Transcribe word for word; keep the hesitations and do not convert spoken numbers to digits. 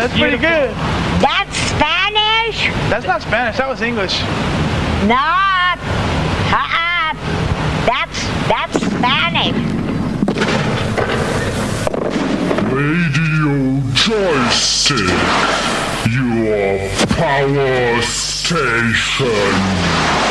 That's pretty good. That's Spanish? That's not Spanish. That was English. No. Uh-uh. That's, that's Spanish. Radio Joystick, your power station.